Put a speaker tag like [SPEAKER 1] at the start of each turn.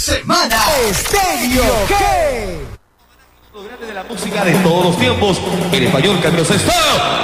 [SPEAKER 1] semana. Estéreo ¿Qué?
[SPEAKER 2] Lo grande de la música de todos los tiempos. En español, Camilo Sesto.